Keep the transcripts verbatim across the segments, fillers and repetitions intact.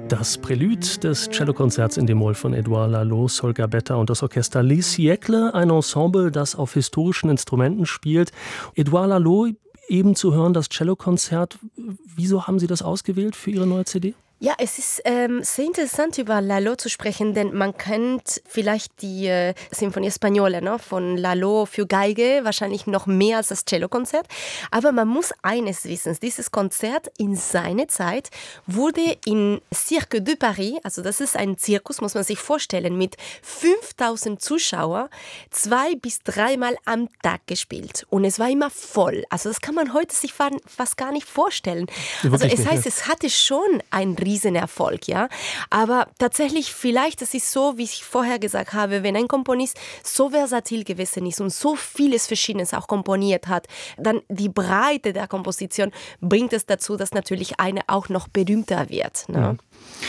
Das Prälude des Cellokonzerts in D-Moll von Édouard Lalo, Holger Betta und das Orchester Les Siècles, ein Ensemble, das auf historischen Instrumenten spielt. Édouard Lalo, eben zu hören, das Cellokonzert. Wieso haben Sie das ausgewählt für Ihre neue C D? Ja, es ist ähm, sehr interessant, über Lalo zu sprechen, denn man kennt vielleicht die äh, Sinfonie Española, ne, von Lalo für Geige, wahrscheinlich noch mehr als das Cellokonzert. Aber man muss eines wissen, dieses Konzert in seiner Zeit wurde in Cirque de Paris, also das ist ein Zirkus, muss man sich vorstellen, mit fünftausend Zuschauern zwei bis dreimal am Tag gespielt. Und es war immer voll. Also das kann man heute sich fast gar nicht vorstellen. Ja, also es nicht, heißt, ja. es hatte schon ein Riesenerfolg, ja. Aber tatsächlich, vielleicht, das ist so, wie ich vorher gesagt habe, wenn ein Komponist so versatil gewesen ist und so vieles Verschiedenes auch komponiert hat, dann die Breite der Komposition bringt es dazu, dass natürlich eine auch noch berühmter wird. Ne? Ja.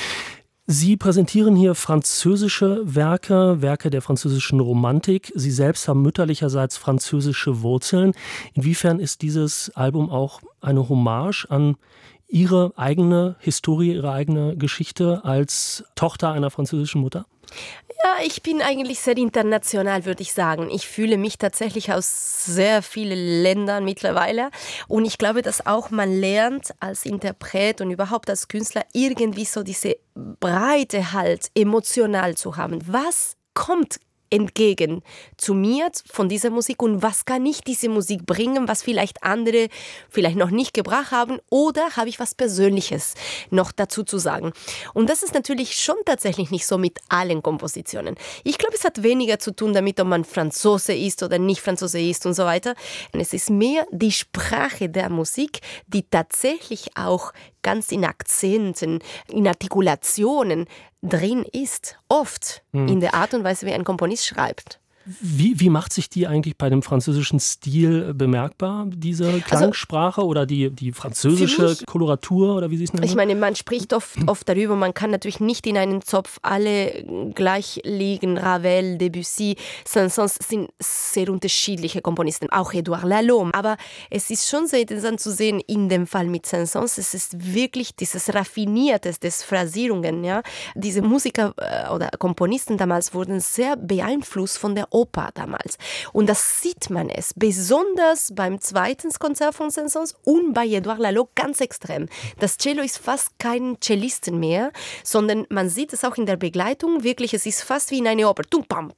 Sie präsentieren hier französische Werke, Werke der französischen Romantik. Sie selbst haben mütterlicherseits französische Wurzeln. Inwiefern ist dieses Album auch eine Hommage an Ihre eigene Historie, Ihre eigene Geschichte als Tochter einer französischen Mutter? Ja, ich bin eigentlich sehr international, würde ich sagen. Ich fühle mich tatsächlich aus sehr vielen Ländern mittlerweile. Und ich glaube, dass auch man lernt als Interpret und überhaupt als Künstler irgendwie so diese Breite halt emotional zu haben. Was kommt entgegen zu mir von dieser Musik und was kann ich diese Musik bringen, was vielleicht andere vielleicht noch nicht gebracht haben oder habe ich was Persönliches noch dazu zu sagen. Und das ist natürlich schon tatsächlich nicht so mit allen Kompositionen. Ich glaube, es hat weniger zu tun damit, ob man Franzose ist oder nicht Franzose ist und so weiter. Und es ist mehr die Sprache der Musik, die tatsächlich auch ganz in Akzenten, in Artikulationen drin ist, oft hm. in der Art und Weise, wie ein Komponist schreibt. Wie, wie macht sich die eigentlich bei dem französischen Stil bemerkbar, diese Klangsprache also, oder die, die französische mich, Koloratur oder wie Sie es nennen? Ich meine, man spricht oft, oft darüber, man kann natürlich nicht in einen Zopf alle gleich legen. Ravel, Debussy, Saint-Saëns sind sehr unterschiedliche Komponisten, auch Édouard Lalo. Aber es ist schon sehr interessant zu sehen, in dem Fall mit Saint-Saëns, es ist wirklich dieses Raffiniertes des Phrasierungen. Ja? Diese Musiker oder Komponisten damals wurden sehr beeinflusst von der Oper damals. Und das sieht man es, besonders beim zweiten Konzert von Saint-Saëns und bei Édouard Lalo ganz extrem. Das Cello ist fast kein Cellisten mehr, sondern man sieht es auch in der Begleitung, wirklich, es ist fast wie in einer Oper.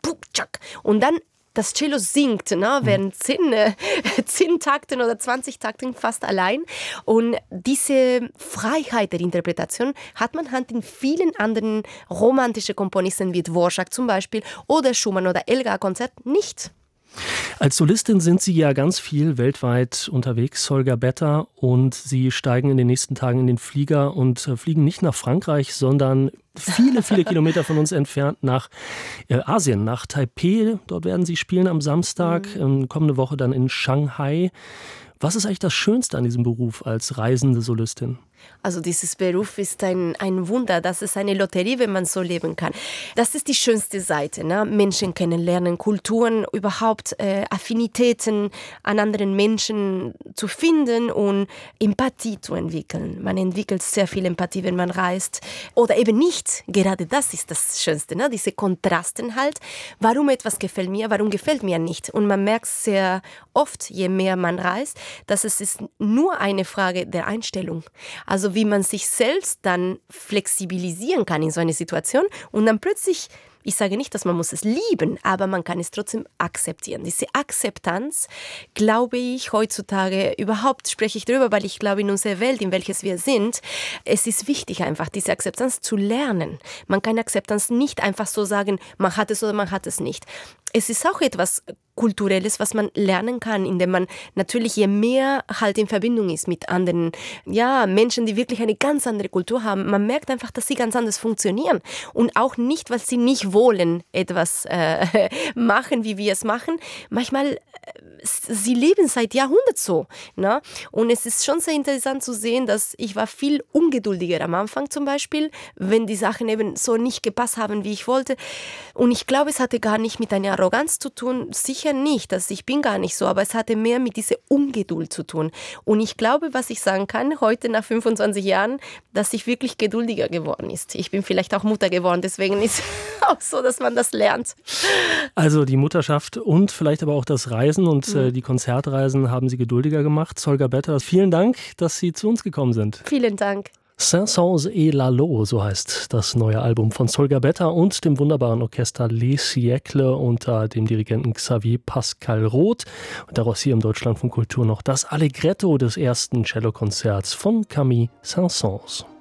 Und dann das Cello singt, ne, während zehn, äh, zehn Takten oder zwanzig Takten fast allein. Und diese Freiheit der Interpretation hat man halt in vielen anderen romantischen Komponisten wie Dvorak zum Beispiel oder Schumann oder Elgar-Konzert nicht. Als Solistin sind Sie ja ganz viel weltweit unterwegs, Holger Betta, und Sie steigen in den nächsten Tagen in den Flieger und fliegen nicht nach Frankreich, sondern viele, viele Kilometer von uns entfernt nach äh, Asien, nach Taipei. Dort werden Sie spielen am Samstag, mhm. kommende Woche dann in Shanghai. Was ist eigentlich das Schönste an diesem Beruf als reisende Solistin? Also dieses Beruf ist ein, ein Wunder, das ist eine Lotterie, wenn man so leben kann. Das ist die schönste Seite, ne? Menschen kennenlernen, Kulturen, überhaupt äh, Affinitäten an anderen Menschen zu finden und Empathie zu entwickeln. Man entwickelt sehr viel Empathie, wenn man reist oder eben nicht. Gerade das ist das Schönste, ne? Diese Kontrasten halt. Warum etwas gefällt mir, warum gefällt mir nicht? Und man merkt sehr oft, je mehr man reist, dass es ist nur eine Frage der Einstellung. Also wie man sich selbst dann flexibilisieren kann in so einer Situation und dann plötzlich, ich sage nicht, dass man muss es lieben, aber man kann es trotzdem akzeptieren. Diese Akzeptanz, glaube ich, heutzutage, überhaupt spreche ich darüber, weil ich glaube, in unserer Welt, in welches wir sind, es ist wichtig einfach, diese Akzeptanz zu lernen. Man kann Akzeptanz nicht einfach so sagen, man hat es oder man hat es nicht. Es ist auch etwas Kulturelles, was man lernen kann, indem man natürlich je mehr halt in Verbindung ist mit anderen, ja, Menschen, die wirklich eine ganz andere Kultur haben. Man merkt einfach, dass sie ganz anders funktionieren und auch nicht, weil sie nicht wollen, etwas äh, machen, wie wir es machen. Manchmal, äh, sie leben seit Jahrhunderten so. Ne? Und es ist schon sehr interessant zu sehen, dass ich war viel ungeduldiger am Anfang zum Beispiel, wenn die Sachen eben so nicht gepasst haben, wie ich wollte. Und ich glaube, es hatte gar nicht mit einer Arroganz zu tun. Sicher sicher nicht, also ich bin gar nicht so, aber es hatte mehr mit dieser Ungeduld zu tun. Und ich glaube, was ich sagen kann, heute nach fünfundzwanzig Jahren, dass ich wirklich geduldiger geworden ist. Ich bin vielleicht auch Mutter geworden, deswegen ist es auch so, dass man das lernt. Also die Mutterschaft und vielleicht aber auch das Reisen und mhm. äh, die Konzertreisen haben Sie geduldiger gemacht. Solga Betta, vielen Dank, dass Sie zu uns gekommen sind. Vielen Dank. Saint-Saëns et Lalo, so heißt das neue Album von Solga Betta und dem wunderbaren Orchester Les Siècles unter dem Dirigenten Xavier Pascal Roth. Und daraus hier im Deutschlandfunk Kultur noch das Allegretto des ersten Cellokonzerts von Camille Saint-Saëns.